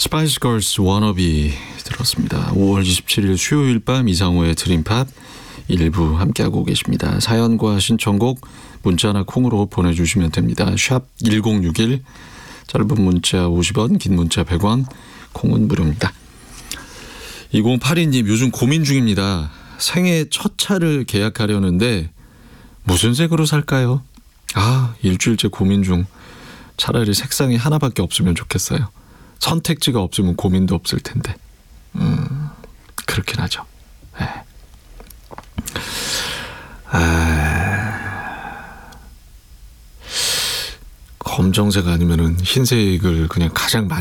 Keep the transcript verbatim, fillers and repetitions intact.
스파이스 걸스 워너비 들었습니다. 오월 이십칠일 수요일 밤 이상우의 드림팝 일부 함께하고 계십니다. 사연과 신청곡 문자나 콩으로 보내주시면 됩니다. 샵 일공육일, 짧은 문자 오십 원, 긴 문자 백 원, 콩은 무료입니다. 이공팔이님, 요즘 고민 중입니다. 생애 첫 차를 계약하려는데 무슨 색으로 살까요? 아, 일주일째 고민 중. 차라리 색상이 하나밖에 없으면 좋겠어요. 선택지가 없으면 고민도 없을 텐데. 음, 그렇긴 하죠. 네. 아, 검정색 아니면은 흰색을 그냥 가장 많이